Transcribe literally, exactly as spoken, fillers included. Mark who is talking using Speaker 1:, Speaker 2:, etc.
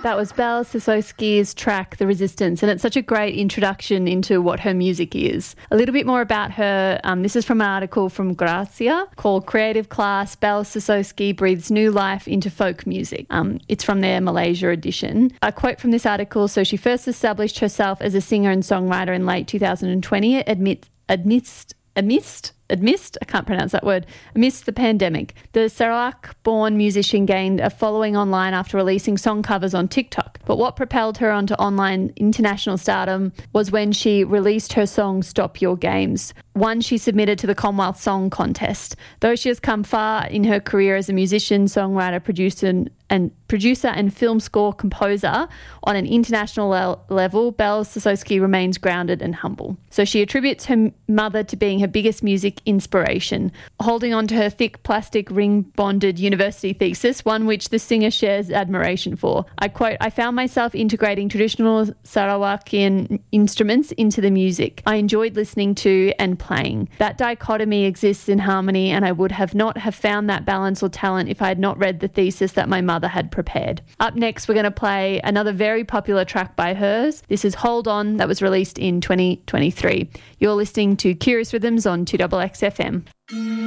Speaker 1: That was Bella Sosowski's track, The Resistance, and it's such a great introduction into what her music is. A little bit more about her. Um, this is from an article from Grazia called Creative Class, Bella Sosowski Breathes New Life into Folk Music. Um, it's from their Malaysia edition. A quote from this article, so she first established herself as a singer and songwriter in late two thousand twenty, admit, amidst, amidst, amidst, I can't pronounce that word, amidst the pandemic. The Sarawak-born musician gained a following online after releasing song covers on TikTok. But what propelled her onto online international stardom was when she released her song Stop Your Games, one she submitted to the Commonwealth Song Contest. Though she has come far in her career as a musician, songwriter, producer and, and producer and film score composer on an international le- level, Bella Sosowski remains grounded and humble. So she attributes her mother to being her biggest music inspiration, holding on to her thick plastic ring-bonded university thesis, one which the singer shares admiration for. I quote, "I found myself integrating traditional Sarawakian instruments into the music I enjoyed listening to and playing. That dichotomy exists in harmony, and I would have not have found that balance or talent if I had not read the thesis that my mother had prepared." Up next, we're going to play another very popular track by hers. This is Hold On, that was released in twenty twenty-three. You're listening to Curious Rhythms on two X X F M.